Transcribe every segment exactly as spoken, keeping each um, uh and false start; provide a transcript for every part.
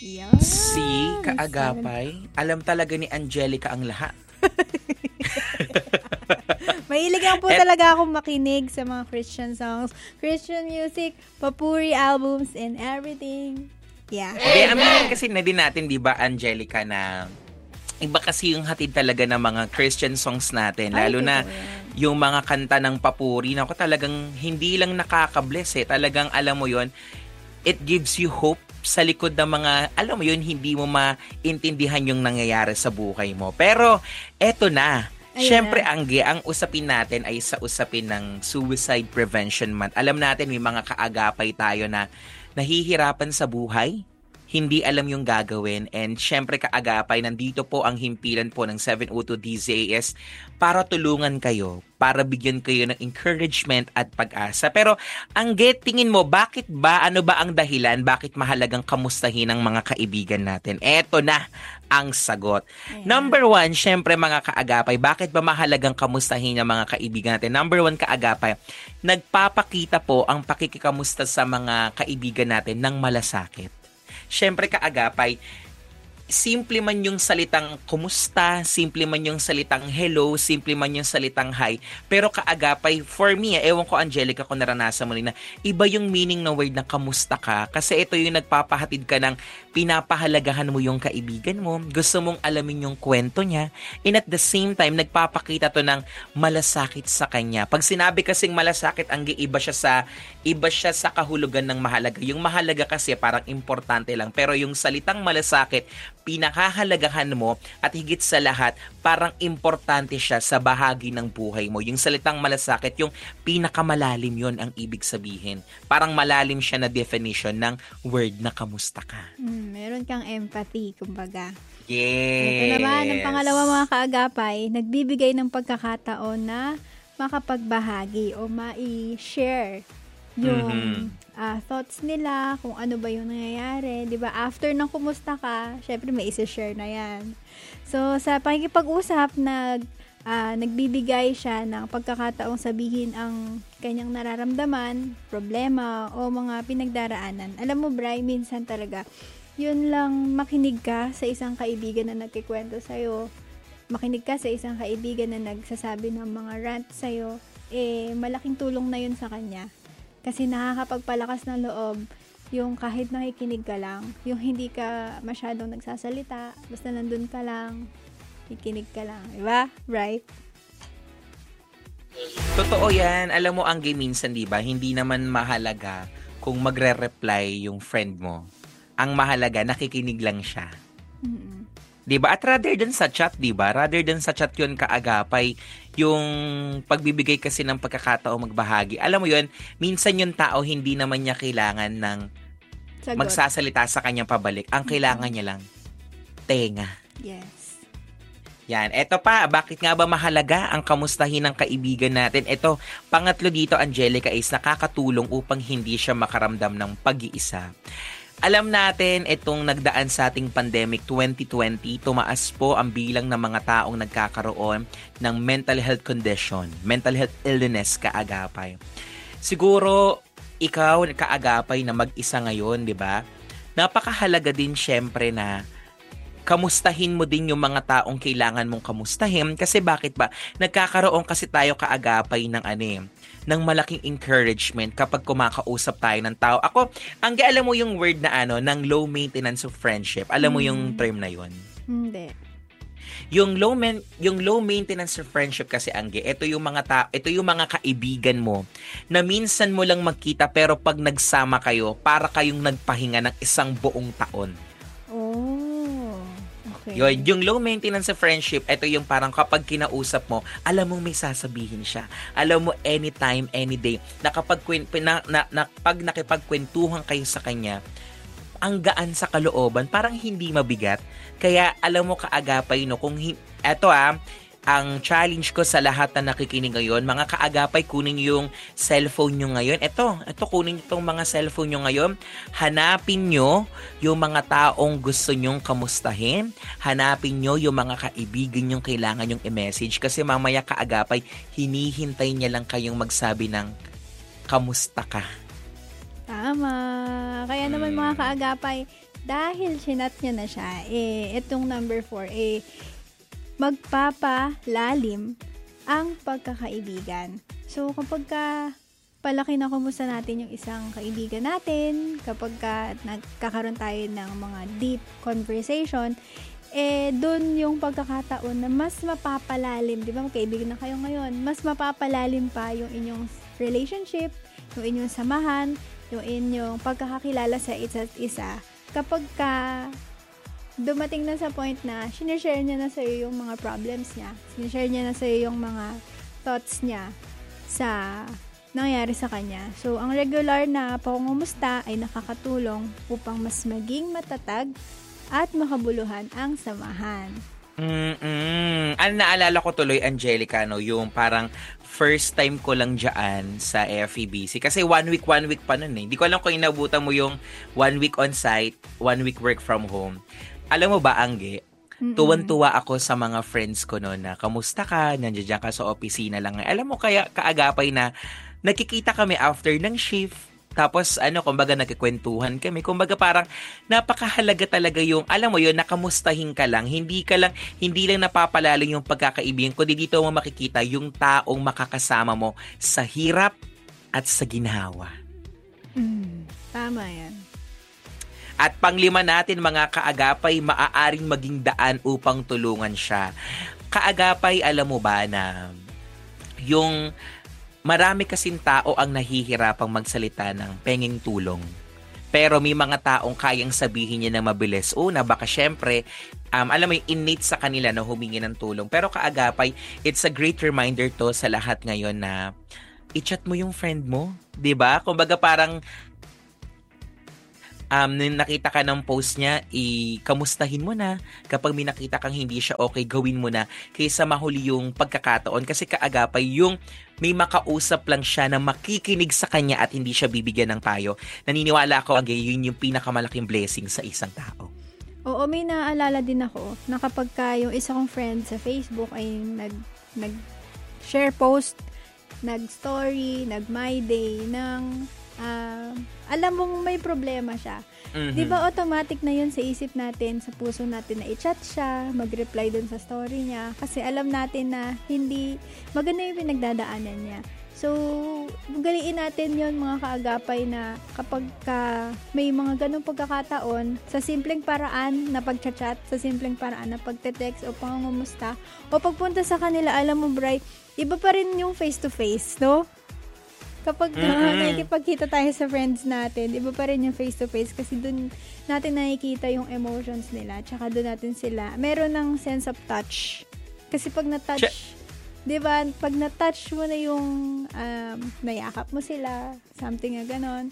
Yan. Si Kaagapay, alam talaga ni Angelica ang lahat. Mahilig lang po Et- talaga akong makinig sa mga Christian songs, Christian music, papuri albums, and everything. Yeah. Hindi, aminin kasi na din natin, di ba, Angelica, na iba kasi yung hatid talaga ng mga Christian songs natin. Lalo Ay, na totoo yan. yung mga kanta ng papuri. Naku, talagang hindi lang nakaka-bless eh. Talagang alam mo yon, it gives you hope sa likod ng mga, alam mo yun, hindi mo maintindihan yung nangyayari sa buhay mo. Pero, eto na. Ayun Siyempre, na. Angge, ang usapin natin ay sa usapin ng Suicide Prevention Month. Alam natin, may mga kaagapay tayo na nahihirapan sa buhay, hindi alam yung gagawin, and syempre kaagapay, nandito po ang himpilan po ng seven oh two D Z A S para tulungan kayo, para bigyan kayo ng encouragement at pag-asa. Pero Angge, tingin mo, bakit ba, ano ba ang dahilan, bakit mahalagang kamustahin ang mga kaibigan natin? Eto na ang sagot. Ayan. Number one, syempre mga kaagapay, bakit ba mahalagang kamustahin ang mga kaibigan natin? Number one, kaagapay, nagpapakita po ang pakikikamusta sa mga kaibigan natin ng malasakit. Siyempre kaagapay, simple man yung salitang kumusta, simple man yung salitang hello, simple man yung salitang hi, pero kaagapay, for me, ewan ko Angelica kung naranasan mo rin na, iba yung meaning ng word na kamusta ka, kasi ito yung nagpapahatid ka ng pinapahalagahan mo yung kaibigan mo, gusto mong alamin yung kwento niya, and at the same time, nagpapakita to ng malasakit sa kanya. Pag sinabi kasing malasakit, ang iba siya sa iba siya sa kahulugan ng mahalaga. Yung mahalaga kasi parang importante lang, pero yung salitang malasakit, pinakahalagahan mo at higit sa lahat, parang importante siya sa bahagi ng buhay mo. Yung salitang malasakit, yung pinakamalalim yon ang ibig sabihin. Parang malalim siya na definition ng word na kamusta ka. Mm, meron kang empathy, kumbaga. Yes. Ito naman, ang pangalawa mga kaagapay, nagbibigay ng pagkakataon na makapagbahagi o mai-share yung Mhm. ah, thoughts nila, kung ano ba yung nangyayari. 'Di ba? After ng kumusta ka, syempre may isa-share na yan. So, sa pakikipag-usap, nag, ah, nagbibigay siya ng pagkakataong sabihin ang kanyang nararamdaman, problema, o mga pinagdaraanan. Alam mo, Bri, minsan talaga, yun lang makinig ka sa isang kaibigan na nagkikwento sa'yo, makinig ka sa isang kaibigan na nagsasabi ng mga rant sa'yo, eh, malaking tulong na yun sa kanya. Kasi nakakapagpalakas ng loob yung kahit nakikinig ka lang, yung hindi ka masyadong nagsasalita, basta nandun ka lang, kikinig ka lang. Diba? Right? Totoo yan. Alam mo, Angge, minsan, di ba, hindi naman mahalaga kung magre-reply yung friend mo. Ang mahalaga, nakikinig lang siya. Mm-mm. 'Di ba? At rather than sa chat, 'di ba? Rather than sa chat 'yun kaagapay, yung pagbibigay kasi ng pagkakataong magbahagi. Alam mo 'yun, minsan yung tao hindi naman niya kailangan ng Sagot. magsasalita sa kanyang pabalik. Ang kailangan niya lang tenga. Yes. Yan. Eto pa, bakit nga ba mahalaga ang kamustahin ng kaibigan natin? Eto, pangatlo dito, Angelica, is nakakatulong upang hindi siya makaramdam ng pag-iisa. Alam natin, itong nagdaan sa ating pandemic twenty twenty, tumaas po ang bilang ng mga taong nagkakaroon ng mental health condition, mental health illness, kaagapay. Siguro, ikaw, kaagapay na mag-isa ngayon, di ba? Napakahalaga din syempre na kamustahin mo din yung mga taong kailangan mong kamustahin. Kasi bakit ba? Nagkakaroon kasi tayo kaagapay ng ano eh, ng malaking encouragement kapag kumakausap tayo ng tao. Ako, ang alam mo yung word na ano, ng low maintenance of friendship. Alam mo yung term na yun? Hindi. Yung low man, yung low maintenance of friendship kasi, Angge, ito yung mga ta, ito yung mga kaibigan mo na minsan mo lang magkita pero pag nagsama kayo, para kayong nagpahinga ng isang buong taon. Oh. Okay. Yun, yung low maintenance sa friendship, ito yung parang kapag kinausap mo, alam mo may sasabihin siya. Alam mo anytime, any day, na kapag na, na, na, pag nakipagkwentuhan kayo sa kanya, ang gaan sa kalooban, parang hindi mabigat. Kaya alam mo kaagapay, no, kung hi- eto ah, ang challenge ko sa lahat na nakikinig ngayon, mga kaagapay, kunin yung cellphone nyo ngayon. Ito, ito kunin itong mga cellphone nyo ngayon. Hanapin nyo yung mga taong gusto nyong kamustahin. Hanapin nyo yung mga kaibigan nyong kailangan nyong i-message. Kasi mamaya kaagapay, hinihintay niya lang kayong magsabi ng kamusta ka. Tama. Kaya naman mga kaagapay, dahil chinat niya na siya, eh, itong number four, eh, magpapalalim ang pagkakaibigan. So, kapag ka palaki na kumusta natin yung isang kaibigan natin, kapag ka nagkakaroon tayo ng mga deep conversation, eh, dun yung pagkakataon na mas mapapalalim, di ba, magkaibigan na kayo ngayon, mas mapapalalim pa yung inyong relationship, yung inyong samahan, yung inyong pagkakakilala sa isa't isa, kapag ka dumating na sa point na sinishare niya na sa'yo yung mga problems niya, sinishare niya na sa'yo yung mga thoughts niya sa nangyayari sa kanya. So, ang regular na pangungumusta ay nakakatulong upang mas maging matatag at makabuluhan ang samahan. Mm-mm. Ano, naalala ko tuloy, Angelica, no, yung parang first time ko lang dyan sa F E B C. Kasi one week, one week pa nun eh. Hindi ko alam kung inabutan mo yung one week on-site, one week work from home. Alam mo ba, Angge, Mm-mm. tuwan-tuwa ako sa mga friends ko noon na kamusta ka, nandiyan ka sa opisina lang. Alam mo, kaya kaagapay na nakikita kami after ng shift. Tapos, ano, kumbaga nagkikwentuhan kami. Kumbaga parang napakahalaga talaga yung, alam mo yun, nakamustahin ka lang. Hindi ka lang, hindi lang napapalalo yung pagkakaibigan, kundi dito mo makikita yung taong makakasama mo sa hirap at sa ginhawa. Mm, tama yan. At panglima natin, mga kaagapay, maaaring maging daan upang tulungan siya. Kaagapay, alam mo ba na yung marami kasing tao ang nahihirapang magsalita ng pengeng tulong. Pero may mga taong kayang sabihin niya na mabilis. Una, baka syempre, um, alam mo yung innate sa kanila na humingi ng tulong. Pero kaagapay, it's a great reminder to sa lahat ngayon na i-chat mo yung friend mo. 'Di ba? Kumbaga parang um, nung nakita ka ng post niya, i-kamustahin mo na. Kapag may nakita kang hindi siya okay, gawin mo na. Kaysa mahuli yung pagkakataon. Kasi kaagapay, yung may makausap lang siya na makikinig sa kanya at hindi siya bibigyan ng payo. Naniniwala ako, Angge, yun yung pinakamalaking blessing sa isang tao. Oo, may naaalala din ako na kapag ka yung isa kong friend sa Facebook ay nag, nag-share post, nag-story, nag-my day, ng uh, alam mong may problema siya. Mm-hmm. Di ba automatic na yun sa isip natin, sa puso natin na i-chat siya, mag-reply dun sa story niya. Kasi alam natin na hindi, maganda yung pinagdadaanan niya. So, galiin natin yun, mga kaagapay, na kapag ka may mga ganong pagkakataon, sa simpleng paraan na pag-chat, sa simpleng paraan na pagte-text o pangungumusta, o pagpunta sa kanila, alam mo, Bri, iba pa rin yung face-to-face, no? Kapag mm-hmm. uh, nakikipagkita tayo sa friends natin, iba pa rin yung face-to-face kasi dun natin nakikita yung emotions nila, tsaka dun natin sila, meron ng sense of touch. Kasi pag na-touch, Ch- di ba, pag na-touch mo na yung um, nayakap mo sila, something na ganon,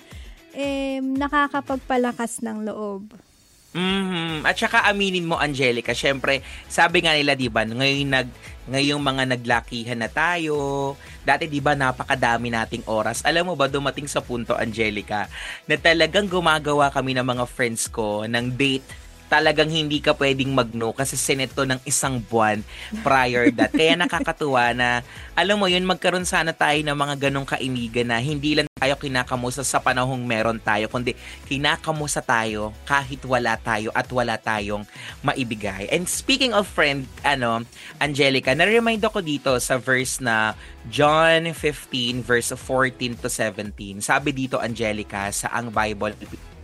eh, nakakapagpalakas ng loob. Mm-hmm. At saka aminin mo, Angelica, syempre, sabi nga nila, di ba, ngayon nag, ngayong mga naglakihan na tayo, dati di ba napakadami nating oras. Alam mo ba, dumating sa punto, Angelica, na talagang gumagawa kami ng mga friends ko ng date. Talagang hindi ka pwedeng mag-no kasi sineto ng isang buwan prior that. Kaya nakakatuwa na, alam mo yun, magkaroon sana tayo ng mga ganong kainigan na hindi lang tayo kinakamusta sa panahong meron tayo, kundi kinakamusta tayo kahit wala tayo at wala tayong maibigay. And speaking of friend, ano, Angelica, na-remind ako dito sa verse na John fifteen verse fourteen to seventeen. Sabi dito, Angelica, sa ang Bible,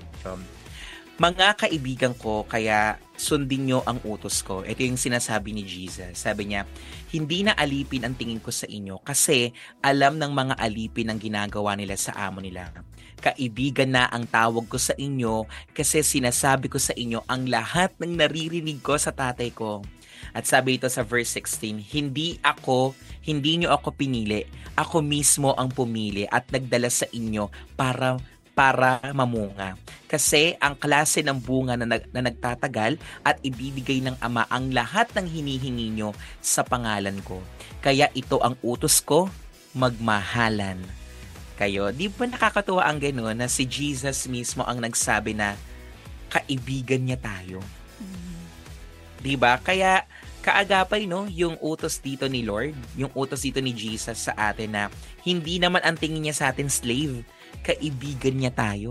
mga kaibigan ko, kaya sundin nyo ang utos ko. Ito yung sinasabi ni Jesus. Sabi niya, hindi na alipin ang tingin ko sa inyo kasi alam ng mga alipin ang ginagawa nila sa amo nila. Kaibigan na ang tawag ko sa inyo kasi sinasabi ko sa inyo ang lahat ng naririnig ko sa tatay ko. At sabi ito sa verse sixteen, hindi ako, hindi nyo ako pinili. Ako mismo ang pumili at nagdala sa inyo para para mamunga. Kasi ang klase ng bunga na, nag, na nagtatagal at ibibigay ng Ama ang lahat ng hinihingi nyo sa pangalan ko. Kaya ito ang utos ko, magmahalan kayo. Di ba nakakatuwa ang gano'n na si Jesus mismo ang nagsabi na kaibigan niya tayo? Mm-hmm. Di ba? Kaya kaagapay, no, yung utos dito ni Lord, yung utos dito ni Jesus sa atin na hindi naman ang tingin niya sa atin slave, kaibigan niya tayo.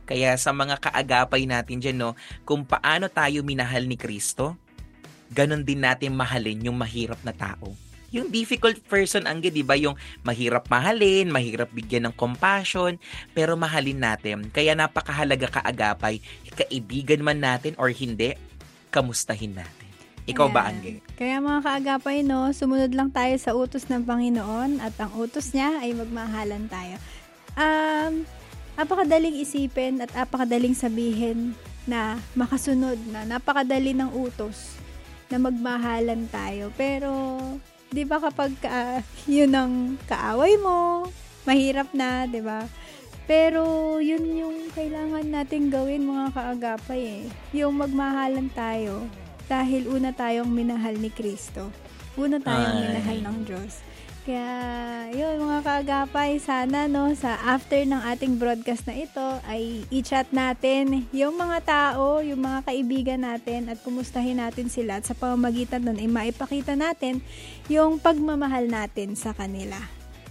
Kaya sa mga kaagapay natin dyan, no, kung paano tayo minahal ni Kristo, ganon din natin mahalin yung mahirap na tao. Yung difficult person, Angge, di ba? Yung mahirap mahalin, mahirap bigyan ng compassion, pero mahalin natin. Kaya napakahalaga kaagapay, kaibigan man natin or hindi, kamustahin natin. Ikaw Ayan. ba, Angge? Kaya mga kaagapay, no, sumunod lang tayo sa utos ng Panginoon at ang utos niya ay magmahalan tayo. Um, napakadaling isipin at napakadaling sabihin na makasunod na napakadali ng utos na magmahalan tayo. Pero, di ba kapag uh, yun ang kaaway mo, mahirap na, di ba? Pero, yun yung kailangan natin gawin mga kaagapay eh. Yung magmahalan tayo dahil una tayong minahal ni Kristo. Una tayong Ay. minahal ng Diyos. Kaya, yun mga kaagapay, sana no, sa after ng ating broadcast na ito, ay i-chat natin yung mga tao, yung mga kaibigan natin at kumustahin natin sila at sa pamamagitan nun ay maipakita natin yung pagmamahal natin sa kanila.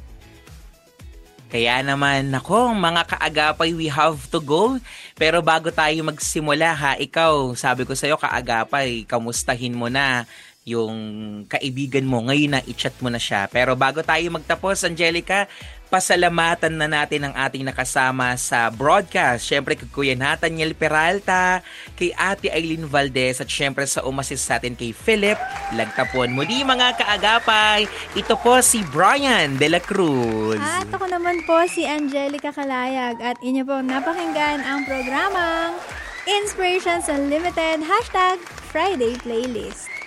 Kaya naman, nako, mga kaagapay, we have to go. Pero bago tayo magsimula ha, ikaw, sabi ko sa'yo, kaagapay, kamustahin mo na yung kaibigan mo. Ngayon na, i-chat mo na siya. Pero bago tayo magtapos, Angelica, pasalamatan na natin ang ating nakasama sa broadcast. Siyempre, kay Kuya Nathaniel Peralta, kay Ate Aileen Valdez, at siyempre sa umasis sa atin kay Philip Lagtapon. Muli mga kaagapay, ito po si Brian De La Cruz. At ako naman po si Angelica Kalayag at inyo po napakinggan ang programang Inspirations Unlimited hashtag Friday Playlist.